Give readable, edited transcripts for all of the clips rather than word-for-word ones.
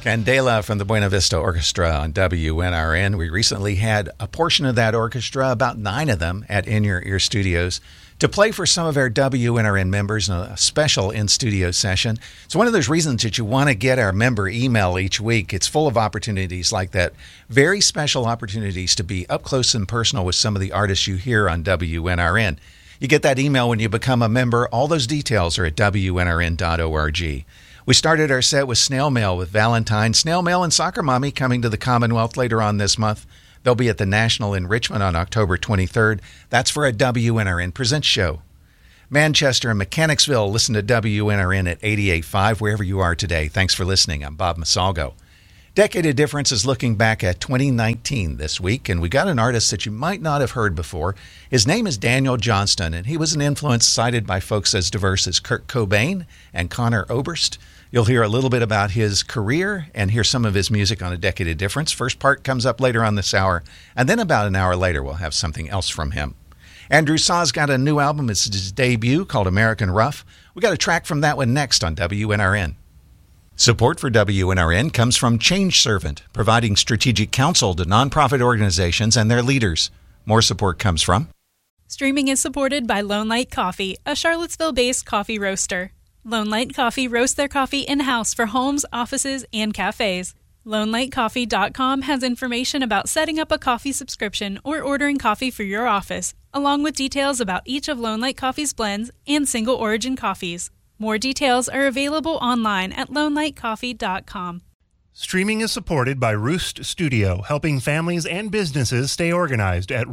Candela from the Buena Vista Orchestra on WNRN. We recently had a portion of that orchestra, about 9 of them, at In Your Ear Studios to play for some of our WNRN members in a special in-studio session. It's one of those reasons that you want to get our member email each week. It's full of opportunities like that, very special opportunities to be up close and personal with some of the artists you hear on WNRN. You get that email when you become a member. All those details are at WNRN.org. We started our set with Snail Mail with Valentine. Snail Mail and Soccer Mommy coming to the Commonwealth later on this month. They'll be at the National in Richmond on October 23rd. That's for a WNRN Presents show. Manchester and Mechanicsville, listen to WNRN at 88.5 wherever you are today. Thanks for listening. I'm Bob Masalgo. Decade of Difference is looking back at 2019 this week, and we got an artist that you might not have heard before. His name is Daniel Johnston, and he was an influence cited by folks as diverse as Kurt Cobain and Conor Oberst. You'll hear a little bit about his career and hear some of his music on A Decade of Difference. First part comes up later on this hour, and then about an hour later we'll have something else from him. Andrew Saw's got a new album. It's his debut called American Rough. We got a track from that one next on WNRN. Support for WNRN comes from Change Servant, providing strategic counsel to nonprofit organizations and their leaders. More support comes from... Streaming is supported by Lone Light Coffee, a Charlottesville-based coffee roaster. Lone Light Coffee roasts their coffee in-house for homes, offices, and cafes. LoneLightCoffee.com has information about setting up a coffee subscription or ordering coffee for your office, along with details about each of Lone Light Coffee's blends and single origin coffees. More details are available online at LoneLightCoffee.com. Streaming is supported by Roost Studio, helping families and businesses stay organized at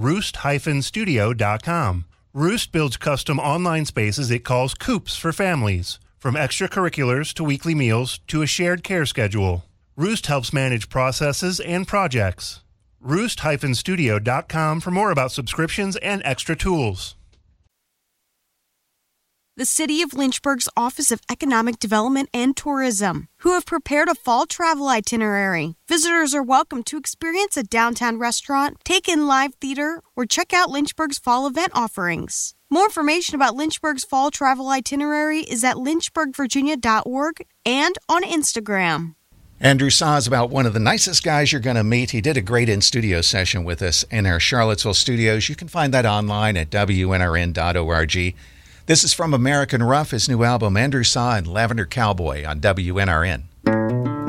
roost-studio.com. Roost builds custom online spaces it calls coops for families, from extracurriculars to weekly meals to a shared care schedule. Roost helps manage processes and projects. Roost-studio.com for more about subscriptions and extra tools. The City of Lynchburg's Office of Economic Development and Tourism, who have prepared a fall travel itinerary. Visitors are welcome to experience a downtown restaurant, take in live theater, or check out Lynchburg's fall event offerings. More information about Lynchburg's fall travel itinerary is at lynchburgvirginia.org and on Instagram. Andrew Saw is about one of the nicest guys you're going to meet. He did a great in-studio session with us in our Charlottesville studios. You can find that online at WNRN.org. This is from American Rough, his new album, Andrew Saw and Lavender Cowboy on WNRN.